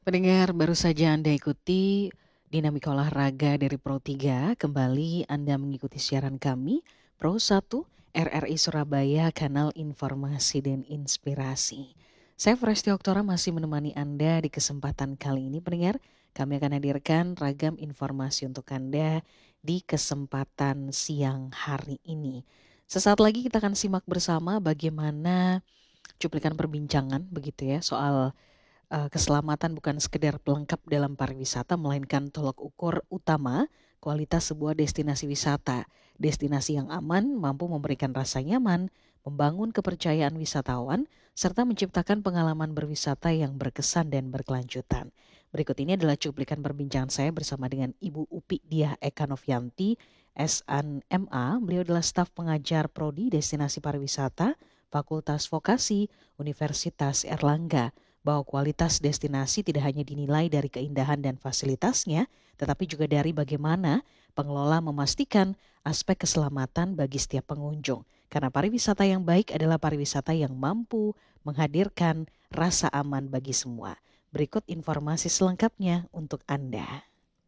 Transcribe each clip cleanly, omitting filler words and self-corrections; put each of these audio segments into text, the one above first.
Pendengar, baru saja Anda ikuti Dinamika Olahraga dari Pro 3. Kembali Anda mengikuti siaran kami, Pro 1, RRI Surabaya, Kanal Informasi dan Inspirasi. Saya Presti Oktora masih menemani Anda di kesempatan kali ini, pendengar. Kami akan hadirkan ragam informasi untuk Anda di kesempatan siang hari ini. Sesaat lagi kita akan simak bersama bagaimana cuplikan perbincangan begitu ya soal keselamatan bukan sekedar pelengkap dalam pariwisata, melainkan tolok ukur utama kualitas sebuah destinasi wisata. Destinasi yang aman mampu memberikan rasa nyaman, membangun kepercayaan wisatawan, serta menciptakan pengalaman berwisata yang berkesan dan berkelanjutan. Berikut ini adalah cuplikan perbincangan saya bersama dengan Ibu Upi Diah Eka Novianti, SNMA. Beliau adalah staf pengajar Prodi Destinasi Pariwisata, Fakultas Vokasi, Universitas Erlangga, bahwa kualitas destinasi tidak hanya dinilai dari keindahan dan fasilitasnya, tetapi juga dari bagaimana pengelola memastikan aspek keselamatan bagi setiap pengunjung. Karena pariwisata yang baik adalah pariwisata yang mampu menghadirkan rasa aman bagi semua. Berikut informasi selengkapnya untuk Anda.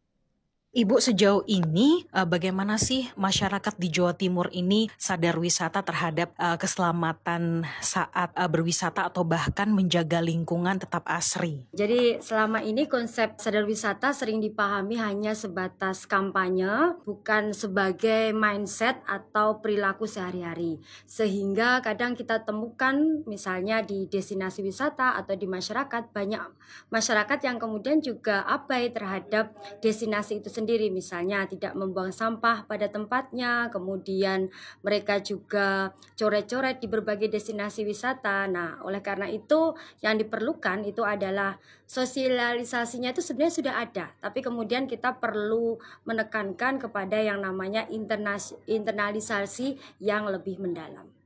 Ibu, sejauh ini bagaimana sih masyarakat di Jawa Timur ini sadar wisata terhadap keselamatan saat berwisata atau bahkan menjaga lingkungan tetap asri? Jadi selama ini konsep sadar wisata sering dipahami hanya sebatas kampanye, bukan sebagai mindset atau perilaku sehari-hari. Sehingga kadang kita temukan misalnya di destinasi wisata atau di masyarakat, banyak masyarakat yang kemudian juga abai terhadap destinasi itu sendiri. Misalnya tidak membuang sampah pada tempatnya, kemudian mereka juga coret-coret di berbagai destinasi wisata. Nah, oleh karena itu yang diperlukan itu adalah sosialisasinya itu sebenarnya sudah ada, tapi kemudian kita perlu menekankan kepada yang namanya internalisasi yang lebih mendalam.